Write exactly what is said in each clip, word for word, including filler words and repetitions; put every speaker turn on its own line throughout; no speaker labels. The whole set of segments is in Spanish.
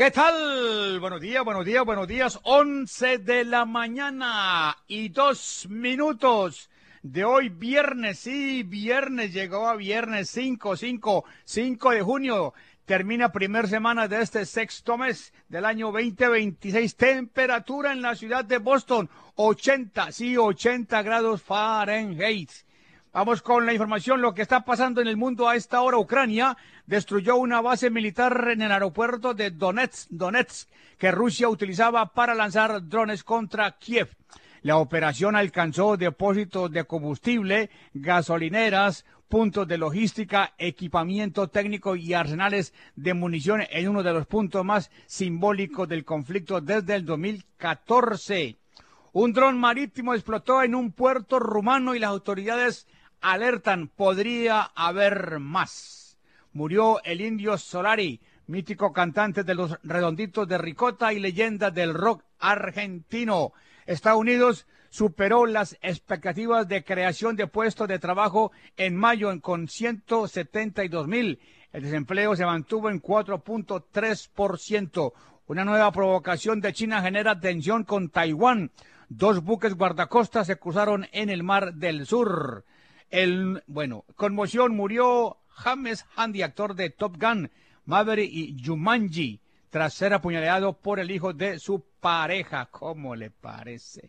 ¿Qué tal? Buenos días, buenos días, buenos días. Once de la mañana y dos minutos de hoy viernes. Sí, viernes, llegó a viernes cinco, cinco, cinco de junio. Termina primer semana de este sexto mes del año veinte veintiséis. Temperatura en la ciudad de Boston, ochenta, sí, ochenta grados Fahrenheit. Vamos con la información, lo que está pasando en el mundo a esta hora. Ucrania destruyó una base militar en el aeropuerto de Donetsk, Donetsk, que Rusia utilizaba para lanzar drones contra Kiev. La operación alcanzó depósitos de combustible, gasolineras, puntos de logística, equipamiento técnico y arsenales de munición en uno de los puntos más simbólicos del conflicto desde el dos mil catorce. Un dron marítimo explotó en un puerto rumano y las autoridades alertan, podría haber más. Murió el Indio Solari, mítico cantante de los Redonditos de Ricota y leyenda del rock argentino. Estados Unidos superó las expectativas de creación de puestos de trabajo en mayo con ciento setenta y dos mil. El desempleo se mantuvo en cuatro punto tres por ciento. Una nueva provocación de China genera tensión con Taiwán. Dos buques guardacostas se cruzaron en el Mar del Sur. El, bueno, conmoción, murió James Handy, actor de Top Gun, Maverick y Jumanji, tras ser apuñaleado por el hijo de su pareja. ¿Cómo le parece?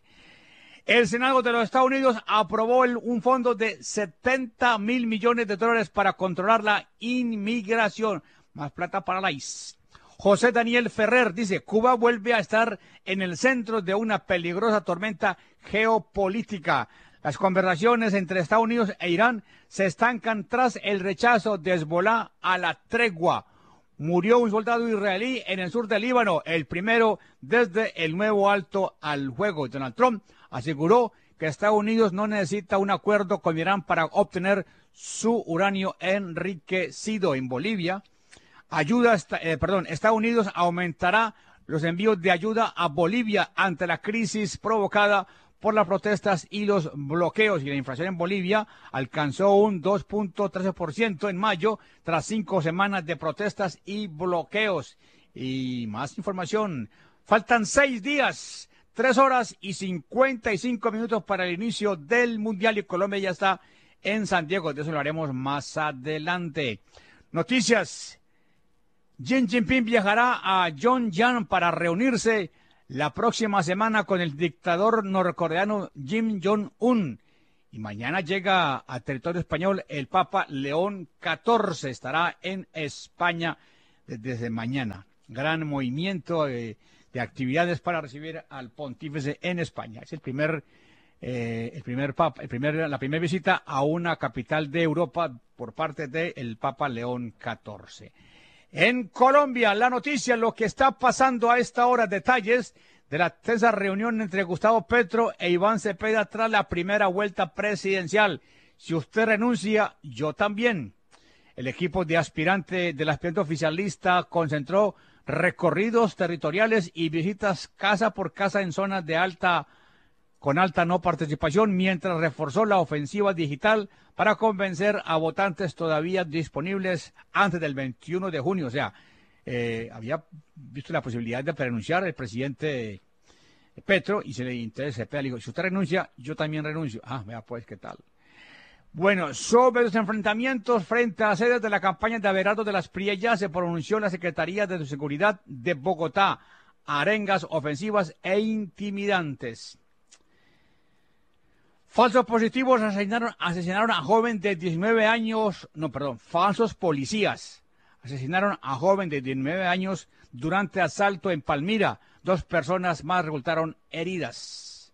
El Senado de los Estados Unidos aprobó el, un fondo de setenta mil millones de dólares para controlar la inmigración. Más plata para la I C E. José Daniel Ferrer dice, Cuba vuelve a estar en el centro de una peligrosa tormenta geopolítica. Las conversaciones entre Estados Unidos e Irán se estancan tras el rechazo de Hezbollah a la tregua. Murió un soldado israelí en el sur del Líbano, el primero desde el nuevo alto al fuego. Donald Trump aseguró que Estados Unidos no necesita un acuerdo con Irán para obtener su uranio enriquecido. En Bolivia, ayuda, eh, perdón, Estados Unidos aumentará los envíos de ayuda a Bolivia ante la crisis provocada por las protestas y los bloqueos. Y la inflación en Bolivia alcanzó un dos punto trece por ciento en mayo tras cinco semanas de protestas y bloqueos. Y más información. Faltan seis días, tres horas y cincuenta y cinco minutos para el inicio del Mundial y Colombia ya está en San Diego. De eso lo haremos más adelante. Noticias. Xi Jinping viajará a Pyongyang para reunirse la próxima semana con el dictador norcoreano Kim Jong-un. Y mañana llega a territorio español el Papa León catorce. Estará en España desde mañana. Gran movimiento de, de actividades para recibir al pontífice en España. Es el primer, eh, el primer papa, el primer, la primera visita a una capital de Europa por parte del Papa León catorce. En Colombia, la noticia, lo que está pasando a esta hora, detalles de la tensa reunión entre Gustavo Petro e Iván Cepeda tras la primera vuelta presidencial. Si usted renuncia, yo también. El equipo de aspirante del aspirante oficialista concentró recorridos territoriales y visitas casa por casa en zonas de alta con alta no participación, mientras reforzó la ofensiva digital para convencer a votantes todavía disponibles antes del veintiuno de junio. O sea, eh, había visto la posibilidad de renunciar el presidente Petro y se le entonces Cepeda le dijo, si usted renuncia, yo también renuncio. Ah, vea pues qué tal. Bueno, sobre los enfrentamientos frente a sedes de la campaña de Abelardo de las Priellas se pronunció la Secretaría de Seguridad de Bogotá. Arengas ofensivas e intimidantes. Falsos positivos asesinaron, asesinaron a joven de diecinueve años, no, perdón, falsos policías asesinaron a joven de diecinueve años durante asalto en Palmira. Dos personas más resultaron heridas.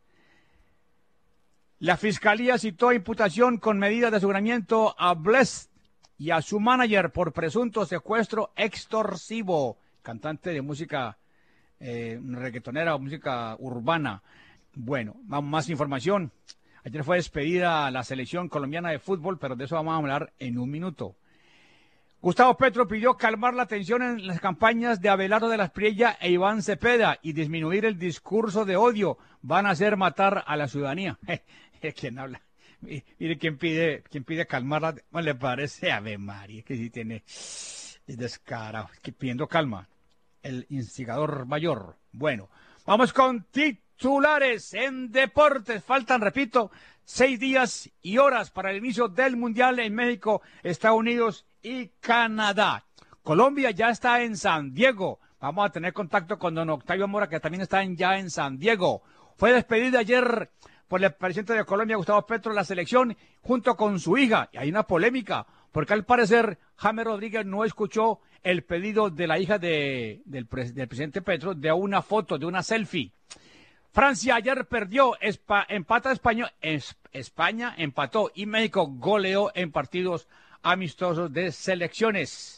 La fiscalía citó imputación con medida de aseguramiento a Bless y a su manager por presunto secuestro extorsivo. Cantante de música eh, reggaetonera o música urbana. Bueno, más información. Ayer fue despedida la selección colombiana de fútbol, pero de eso vamos a hablar en un minuto. Gustavo Petro pidió calmar la tensión en las campañas de Abelardo de las Priellas e Iván Cepeda y disminuir el discurso de odio. Van a hacer matar a la ciudadanía. ¿Quién habla? Mire quién pide, quién pide calmarla. ¿Cómo le parece? Ave María, que sí tiene es descarado, que pidiendo calma. el instigador mayor. Bueno, vamos con titulares en deportes. Faltan, repito, seis días y horas para el inicio del Mundial en México, Estados Unidos y Canadá. Colombia ya está en San Diego. Vamos a tener contacto con don Octavio Mora, que también está en, ya en San Diego. Fue despedido ayer por el presidente de Colombia, Gustavo Petro, la selección, junto con su hija. Y hay una polémica, porque al parecer James Rodríguez no escuchó el pedido de la hija de, del, del presidente Petro de una foto, de una selfie. Francia ayer perdió, Espa, empata España, es, España empató y México goleó en partidos amistosos de selecciones.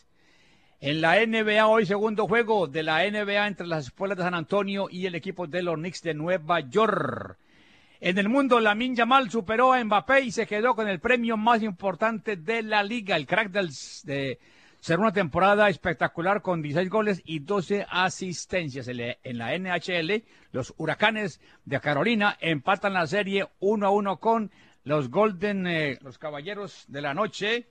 En la N B A hoy, segundo juego de la N B A entre las Espuelas de San Antonio y el equipo de los Knicks de Nueva York. En el mundo, Lamine Yamal superó a Mbappé y se quedó con el premio más importante de la liga, el crack del, de ser una temporada espectacular con dieciséis goles y doce asistencias. En la N H L, los Huracanes de Carolina empatan la serie uno a uno con los Golden, eh, los Caballeros de la Noche.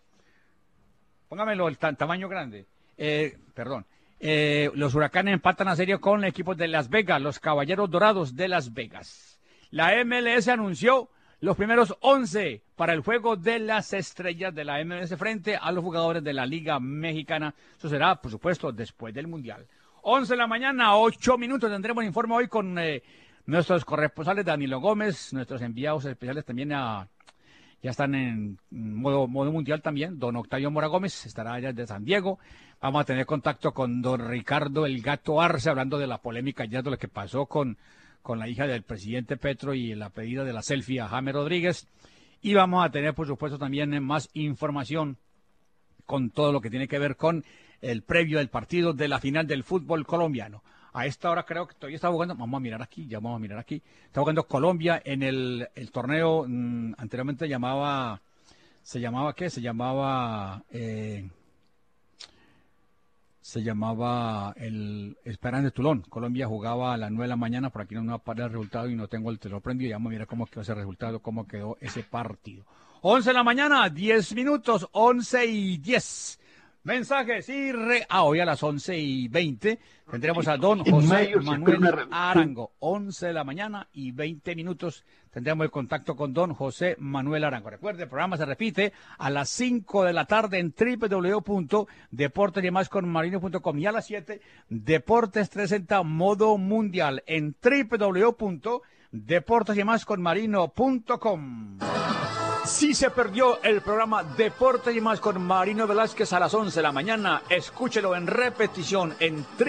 Póngamelo el tamaño grande. Eh, perdón, eh, los Huracanes empatan la serie con el equipo de Las Vegas, los Caballeros Dorados de Las Vegas. La M L S anunció los primeros once para el juego de las estrellas de la M L S frente a los jugadores de la Liga Mexicana. Eso será, por supuesto, después del Mundial. once de la mañana, ocho minutos, tendremos informe hoy con eh, nuestros corresponsales Danilo Gómez, nuestros enviados especiales también a... Ya están en modo, modo mundial también. Don Octavio Mora Gómez estará allá de San Diego. Vamos a tener contacto con don Ricardo El Gato Arce, hablando de la polémica ya de lo que pasó con, con la hija del presidente Petro y la pedida de la selfie a James Rodríguez. Y vamos a tener, por supuesto, también más información con todo lo que tiene que ver con el previo del partido de la final del fútbol colombiano. A esta hora creo que todavía está jugando, vamos a mirar aquí, ya vamos a mirar aquí, está jugando Colombia en el, el torneo, mmm, anteriormente llamaba, se llamaba ¿qué? Se llamaba, eh, se llamaba el Esperanza de Tulón. Colombia jugaba a las nueve de la mañana, por aquí no me va a parar el resultado y no tengo el teléfono prendido, ya vamos a mirar cómo quedó ese resultado, cómo quedó ese partido. once de la mañana, diez minutos, once y diez. Mensajes y re... Ah, hoy a las once y veinte tendremos a don José Manuel Arango. once de la mañana y veinte minutos tendremos el contacto con don José Manuel Arango. Recuerde, el programa se repite a las cinco de la tarde en doble u doble u doble u punto deportes y más con marino punto com y a las siete Deportes trescientos sesenta modo mundial en doble u doble u doble u punto deportes y más con marino punto com. Si se perdió el programa Deportes y más con Marino Velázquez a las once de la mañana, escúchelo en repetición en